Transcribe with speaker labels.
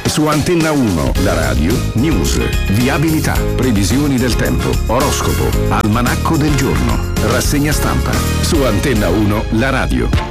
Speaker 1: Su Antenna 1, la radio, news, viabilità, previsioni del tempo, oroscopo, almanacco del giorno, rassegna stampa. Su Antenna 1, la radio.